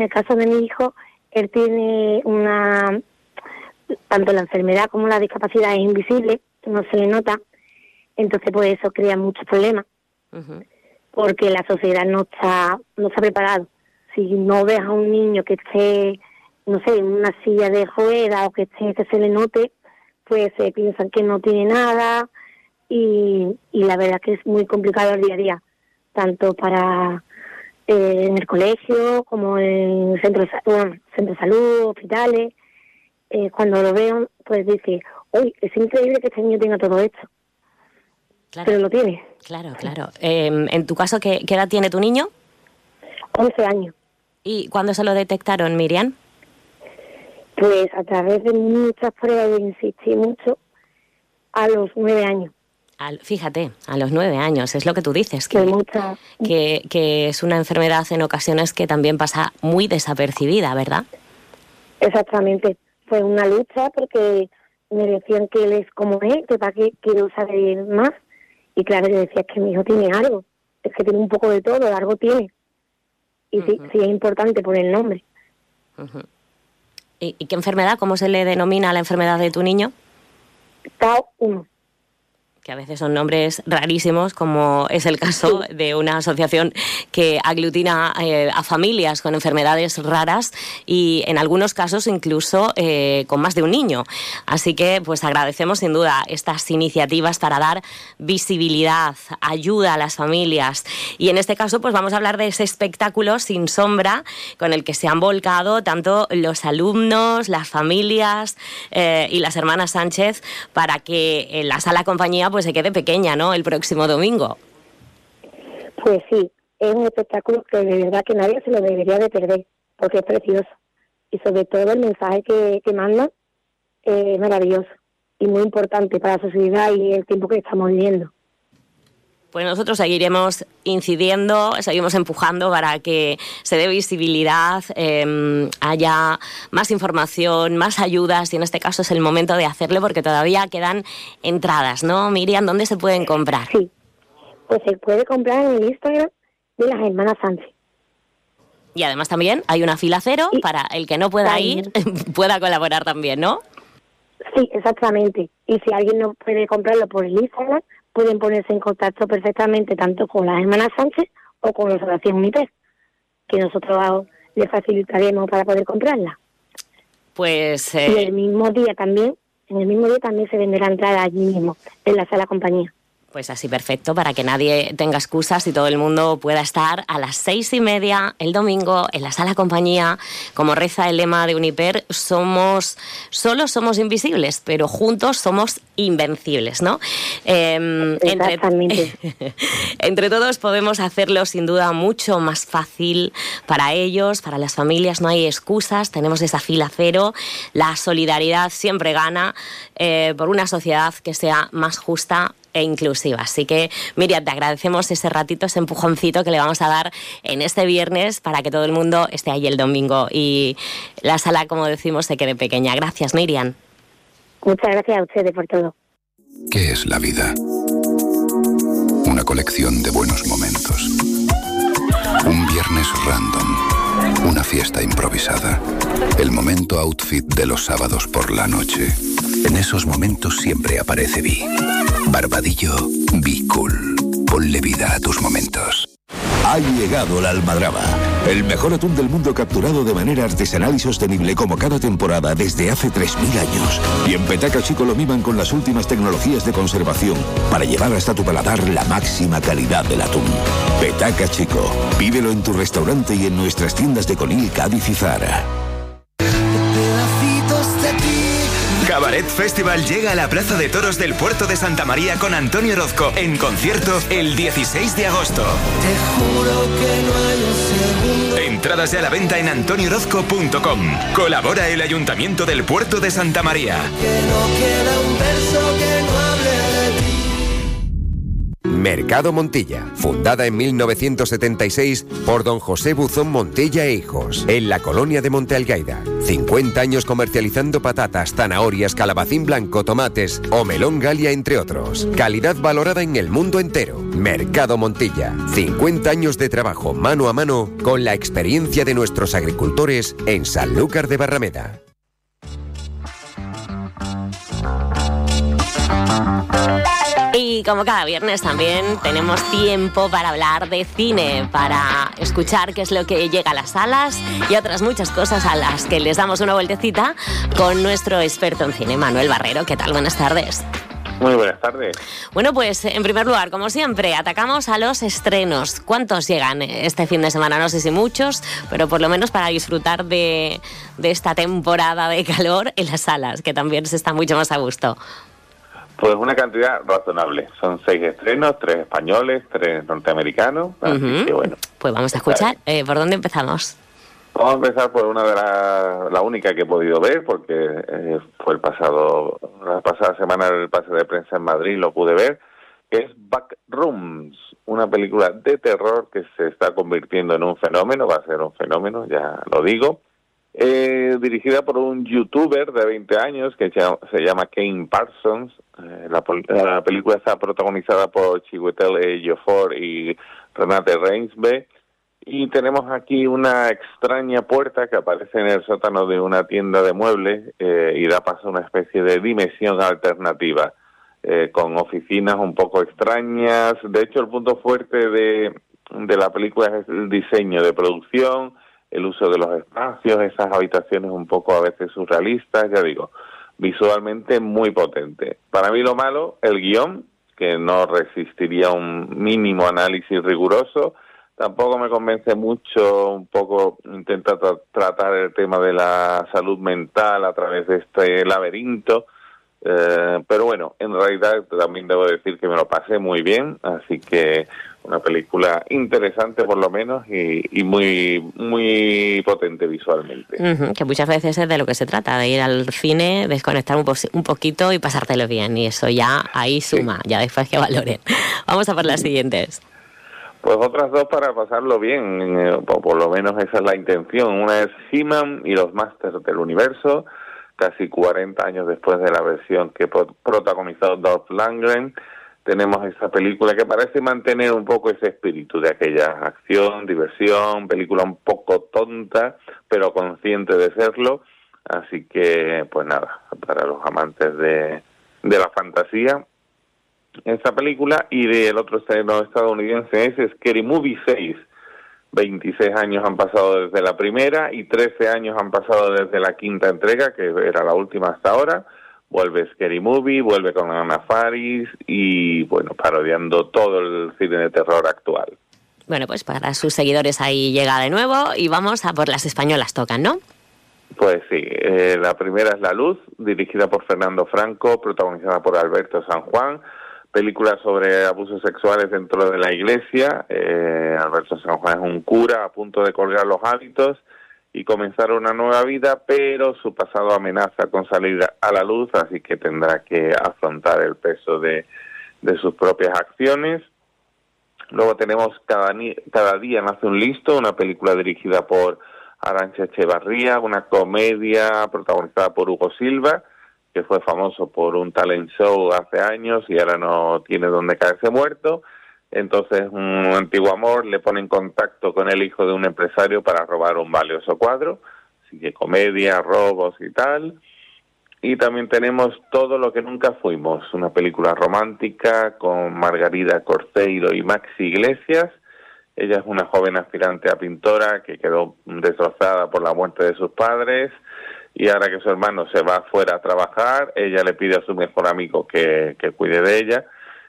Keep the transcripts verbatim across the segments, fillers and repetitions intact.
En el caso de mi hijo, él tiene una... Tanto la enfermedad como la discapacidad es invisible, no se le nota, entonces pues eso crea muchos problemas, uh-huh. porque la sociedad no está no está preparada. Si no ves a un niño que esté, no sé, en una silla de ruedas o que esté que se le note, pues se eh, piensan que no tiene nada y, y la verdad que es muy complicado el día a día, tanto para eh, en el colegio como en centros bueno, centro de salud, hospitales. Eh, cuando lo veo, pues dice, uy, es increíble que este niño tenga todo esto. Claro. Pero lo tiene. Claro, claro. Eh, en tu caso, ¿qué, ¿qué edad tiene tu niño? once años. ¿Y cuándo se lo detectaron, Miriam? Pues a través de muchas pruebas y insistí mucho, a los nueve años. Al, fíjate, a los nueve años, es lo que tú dices, que, mucha... que, que es una enfermedad en ocasiones que también pasa muy desapercibida, ¿verdad? Exactamente. Fue una lucha porque me decían que él es como es, que para qué quiero saber más. Y claro, yo decía, es que mi hijo tiene algo, es que tiene un poco de todo, algo tiene. Y uh-huh. sí, sí es importante poner el nombre. Uh-huh. ¿Y, ¿Y qué enfermedad? ¿Cómo se le denomina la enfermedad de tu niño? T A O uno. Que a veces son nombres rarísimos, como es el caso sí. de una asociación que aglutina eh, a familias con enfermedades raras y en algunos casos incluso eh, con más de un niño. Así que pues agradecemos sin duda estas iniciativas para dar visibilidad, ayuda a las familias. Y en este caso pues vamos a hablar de ese espectáculo Sin Sombra con el que se han volcado tanto los alumnos, las familias eh, y las hermanas Sánchez para que en la sala compañía pues se quede pequeña, ¿no?, el próximo domingo. Pues sí, es un espectáculo que de verdad que nadie se lo debería de perder, porque es precioso. Y sobre todo el mensaje que, que manda es maravilloso y muy importante para la sociedad y el tiempo que estamos viviendo. Pues nosotros seguiremos incidiendo, seguimos empujando para que se dé visibilidad, eh, haya más información, más ayudas y en este caso es el momento de hacerlo porque todavía quedan entradas, ¿no? Miriam, ¿dónde se pueden comprar? Sí, pues se puede comprar en el Instagram de las hermanas Sánchez. Y además también hay una fila cero y para el que no pueda también. ir, pueda colaborar también, ¿no? Sí, exactamente. Y si alguien no puede comprarlo por el Instagram, pueden ponerse en contacto perfectamente tanto con las hermanas Sánchez o con la Asociación Uniper, que nosotros les facilitaremos para poder comprarla. Pues... Eh... Y el mismo día también, en el mismo día también se venderá entrada allí mismo, en la sala compañía. Pues así perfecto, para que nadie tenga excusas y todo el mundo pueda estar a las seis y media el domingo en la sala compañía. Como reza el lema de Uniper, somos, solos somos invisibles, pero juntos somos invencibles, ¿no? Eh, Exactamente. Entre, entre todos podemos hacerlo sin duda mucho más fácil para ellos, para las familias, no hay excusas, tenemos esa fila cero, la solidaridad siempre gana eh, por una sociedad que sea más justa e inclusiva. Así que, Miriam, te agradecemos ese ratito, ese empujoncito que le vamos a dar en este viernes para que todo el mundo esté ahí el domingo y la sala, como decimos, se quede pequeña. Gracias, Miriam. Muchas gracias a ustedes por todo. ¿Qué es la vida? Una colección de buenos momentos. Un viernes random. Una fiesta improvisada. El momento outfit de los sábados por la noche. En esos momentos siempre aparece Vi. Barbadillo, Be Cool. Ponle vida a tus momentos. Ha llegado la almadraba, el mejor atún del mundo capturado de manera artesanal y sostenible como cada temporada desde hace tres mil años. Y en Petaca Chico lo miman con las últimas tecnologías de conservación para llevar hasta tu paladar la máxima calidad del atún. Petaca Chico, pídelo en tu restaurante y en nuestras tiendas de Conil, Cádiz y Zara. Cabaret Festival llega a la Plaza de Toros del Puerto de Santa María con Antonio Orozco en concierto el dieciséis de agosto. Te juro que no hay un segundo. Entradas ya a la venta en antonio orozco punto com. Colabora el Ayuntamiento del Puerto de Santa María. Que no queda un verso que no hable de ti. Mercado Montilla, fundada en mil novecientos setenta y seis por don José Buzón Montilla e Hijos, en la colonia de Monte Algaida. cincuenta años comercializando patatas, zanahorias, calabacín blanco, tomates o melón Galia, entre otros. Calidad valorada en el mundo entero. Mercado Montilla, cincuenta años de trabajo mano a mano con la experiencia de nuestros agricultores en Sanlúcar de Barrameda. Y como cada viernes también tenemos tiempo para hablar de cine, para escuchar qué es lo que llega a las salas y otras muchas cosas a las que les damos una vueltecita con nuestro experto en cine, Manuel Barrero. ¿Qué tal? Buenas tardes. Muy buenas tardes. Bueno, pues en primer lugar, como siempre, atacamos a los estrenos. ¿Cuántos llegan este fin de semana? No sé si muchos, pero por lo menos para disfrutar de, de esta temporada de calor en las salas, que también se está mucho más a gusto. Pues una cantidad razonable. Son seis estrenos, tres españoles, tres norteamericanos. Así uh-huh. que bueno. Pues vamos a escuchar. Eh, ¿Por dónde empezamos? Vamos a empezar por una de las, la única que he podido ver, porque eh, fue el pasado, la pasada semana el pase de prensa en Madrid, lo pude ver, que es Backrooms, una película de terror que se está convirtiendo en un fenómeno, va a ser un fenómeno, ya lo digo. Eh, dirigida por un youtuber de veinte años que se llama Kane Parsons. Eh, la, la película está protagonizada por Chiwetel Ejiofor y Renate Reinsve. Y tenemos aquí una extraña puerta que aparece en el sótano de una tienda de muebles eh, y da paso a una especie de dimensión alternativa, eh, con oficinas un poco extrañas. De hecho, el punto fuerte de, de la película es el diseño de producción, el uso de los espacios, esas habitaciones un poco a veces surrealistas, ya digo, visualmente muy potente. Para mí lo malo, el guión, que no resistiría un mínimo análisis riguroso. Tampoco me convence mucho, un poco intenta tra- tratar el tema de la salud mental a través de este laberinto, eh, pero bueno, en realidad también debo decir que me lo pasé muy bien, así que una película interesante por lo menos y, y muy muy potente visualmente. Uh-huh, que muchas veces es de lo que se trata, de ir al cine, desconectar un, po- un poquito y pasártelo bien, y eso ya ahí suma, sí. Ya después que valoren. Vamos a por las siguientes. Pues otras dos para pasarlo bien, eh, por, por lo menos esa es la intención. Una es He-Man y los Masters del Universo, casi cuarenta años después de la versión que pro- protagonizó Dolph Lundgren. Tenemos esta película que parece mantener un poco ese espíritu de aquella acción, diversión, película un poco tonta, pero consciente de serlo. Así que, pues nada, para los amantes de, de la fantasía, esta película. Y del otro estreno estadounidense es Scary Movie seis. veintiséis años han pasado desde la primera y trece años han pasado desde la quinta entrega, que era la última hasta ahora. Vuelve Scary Movie, vuelve con Anna Faris y, bueno, parodiando todo el cine de terror actual. Bueno, pues para sus seguidores ahí llega de nuevo y vamos a por las españolas, tocan, ¿no? Pues sí, eh, la primera es La Luz, dirigida por Fernando Franco, protagonizada por Alberto San Juan, película sobre abusos sexuales dentro de la iglesia. eh, Alberto San Juan es un cura a punto de colgar los hábitos y comenzar una nueva vida, pero su pasado amenaza con salir a la luz, así que tendrá que afrontar el peso de, de sus propias acciones. Luego tenemos Cada, Cada día nace un listo, una película dirigida por Arantxa Echevarría, una comedia protagonizada por Hugo Silva, que fue famoso por un talent show hace años y ahora no tiene donde caerse muerto. Entonces un antiguo amor le pone en contacto con el hijo de un empresario para robar un valioso cuadro. Así que comedia, robos y tal. Y también tenemos Todo lo que nunca fuimos, una película romántica con Margarida Corceiro y Maxi Iglesias. Ella es una joven aspirante a pintora que quedó destrozada por la muerte de sus padres. Y ahora que su hermano se va fuera a trabajar, ella le pide a su mejor amigo que, que cuide de ella.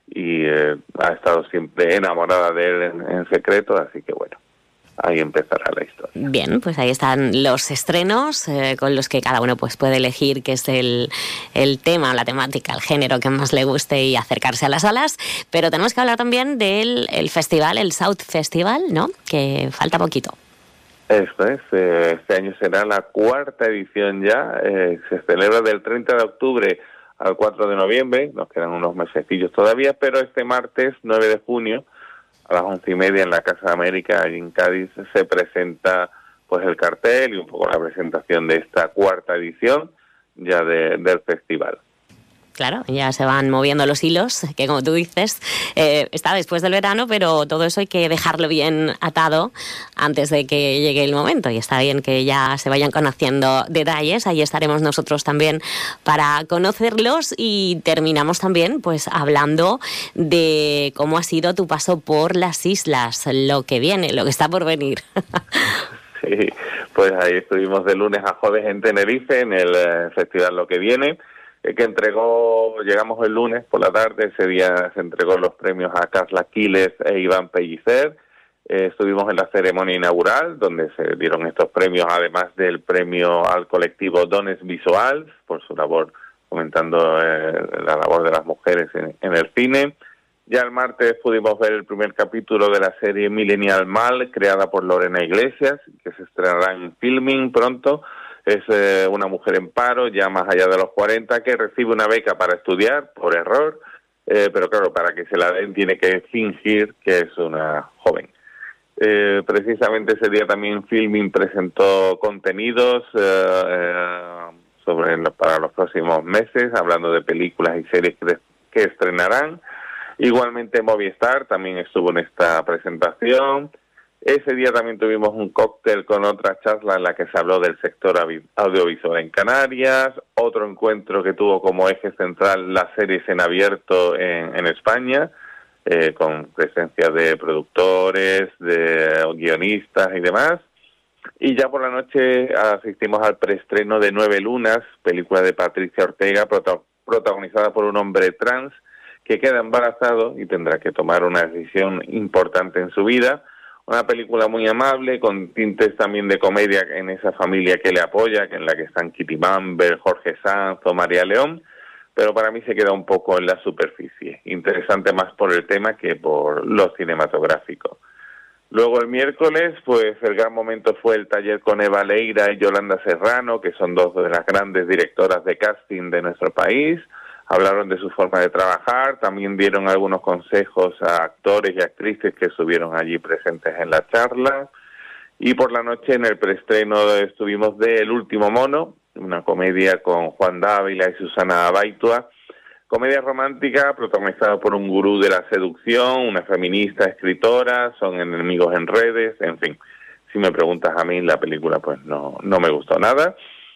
Y eh, ha estado siempre enamorada de él en, en secreto, así que bueno, ahí empezará la historia. Bien, pues ahí están los estrenos eh, con los que cada uno pues puede elegir qué es el, el tema, la temática, el género que más le guste y acercarse a las salas. Pero tenemos que hablar también del el festival, el South Festival, ¿no? Que falta poquito. Esto es, eh, este año será la cuarta edición ya, eh, se celebra del treinta de octubre al cuatro de noviembre, nos quedan unos mesecillos todavía, pero este martes nueve de junio a las once y media en la Casa de América, allí en Cádiz, se presenta pues el cartel y un poco la presentación de esta cuarta edición ya de, del festival. Claro, ya se van moviendo los hilos, que como tú dices, eh, está después del verano, pero todo eso hay que dejarlo bien atado antes de que llegue el momento. Y está bien que ya se vayan conociendo detalles. Ahí estaremos nosotros también para conocerlos. Y terminamos también pues hablando de cómo ha sido tu paso por las islas, lo que viene, lo que está por venir. Sí, pues ahí estuvimos de lunes a jueves en Tenerife, en el eh, festival Lo que Viene, que entregó, llegamos el lunes por la tarde, ese día se entregó los premios a Carla Quiles e Iván Pellicer. Eh, estuvimos en la ceremonia inaugural, donde se dieron estos premios, además del premio al colectivo Dones Visuals, por su labor, comentando eh, la labor de las mujeres en, en el cine. Ya el martes pudimos ver el primer capítulo de la serie Millennial Mal, creada por Lorena Iglesias, que se estrenará en Filming pronto. Es eh, una mujer en paro, ya más allá de los cuarenta, que recibe una beca para estudiar, por error, eh, pero claro, para que se la den tiene que fingir que es una joven. Eh, precisamente ese día también Filming presentó contenidos eh, eh, sobre para los próximos meses, hablando de películas y series que, que estrenarán. Igualmente Movistar también estuvo en esta presentación. Ese día también tuvimos un cóctel con otra charla en la que se habló del sector audiovisual en Canarias, otro encuentro que tuvo como eje central las series en abierto en, en España, eh, con presencia de productores, de guionistas y demás. Y ya por la noche asistimos al preestreno de Nueve Lunas, película de Patricia Ortega, prota- protagonizada por un hombre trans que queda embarazado y tendrá que tomar una decisión importante en su vida. Una película muy amable, con tintes también de comedia en esa familia que le apoya, en la que están Kitty Bamber, Jorge Sanz o María León, pero para mí se queda un poco en la superficie. Interesante más por el tema que por lo cinematográfico. Luego el miércoles, pues el gran momento fue el taller con Eva Leira y Yolanda Serrano, que son dos de las grandes directoras de casting de nuestro país. Hablaron de su forma de trabajar, también dieron algunos consejos a actores y actrices que estuvieron allí presentes en la charla. Y por la noche en el preestreno estuvimos de El Último Mono, una comedia con Juan Dávila y Susana Abaitua. Comedia romántica protagonizada por un gurú de la seducción, una feminista escritora, son enemigos en redes, en fin. Si me preguntas a mí, la película pues no, no me gustó nada.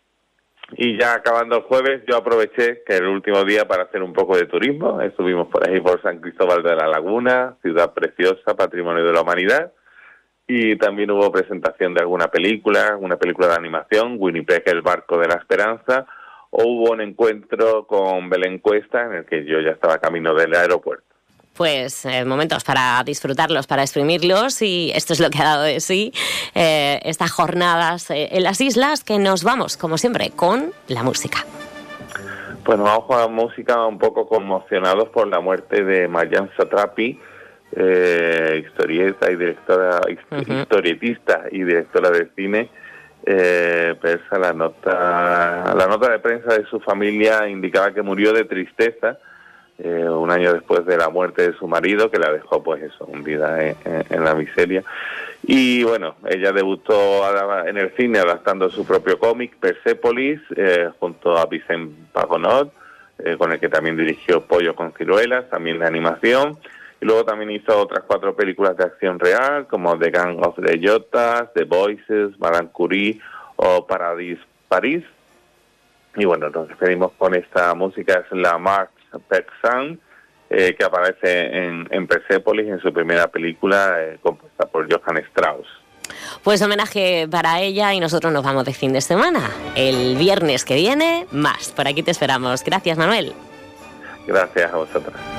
Y ya acabando el jueves, yo aproveché que era el último día para hacer un poco de turismo. Estuvimos por ahí por San Cristóbal de la Laguna, ciudad preciosa, patrimonio de la humanidad. Y también hubo presentación de alguna película, una película de animación, Winnipeg, el barco de la esperanza. O hubo un encuentro con Belén Cuesta, en el que yo ya estaba camino del aeropuerto. Pues eh, momentos para disfrutarlos, para exprimirlos, y esto es lo que ha dado de sí eh, estas jornadas eh, en las islas, que nos vamos, como siempre, con la música. Pues nos vamos con la música un poco conmocionados por la muerte de Marjane Satrapi, eh, historieta y directora, uh-huh. historietista y directora de cine eh, persa. La nota, la nota de prensa de su familia indicaba que murió de tristeza, Eh, un año después de la muerte de su marido, que la dejó pues eso, hundida en, en, en la miseria. Y bueno, ella debutó en el cine adaptando su propio cómic, Persépolis, eh, junto a Vicent Pagonot, eh, con el que también dirigió Pollo con ciruelas, también de animación. Y luego también hizo otras cuatro películas de acción real, como The Gang of the Jotas, The Voices, Madame Curie o Paradis París. Y bueno, nos despedimos con esta música, es la March Pexan, eh, que aparece en, en Persépolis, en su primera película, eh, compuesta por Johann Strauss. Pues homenaje para ella, y nosotros nos vamos de fin de semana. El viernes que viene, más. Por aquí te esperamos. Gracias, Manuel. Gracias a vosotras.